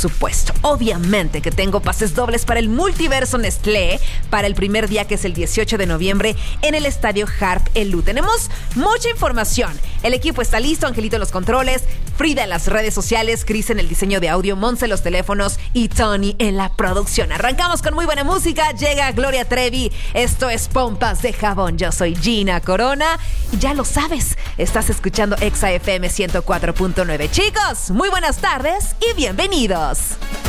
supuesto, obviamente que tengo pases dobles para el Multiverso Nestlé para el primer día, que es el 18 de noviembre en el Estadio Harp Elú. Tenemos mucha información. El equipo está listo, Angelito en los controles, Frida en las redes sociales, Cris en el diseño de audio, Monse en los teléfonos y Tony en la producción. Arrancamos con muy buena música, llega Gloria Trevi, esto es Pompas de Jabón. Yo soy Gina Corona y ya lo sabes, estás escuchando Exa FM 104.9. Chicos, muy buenas tardes y bienvenidos.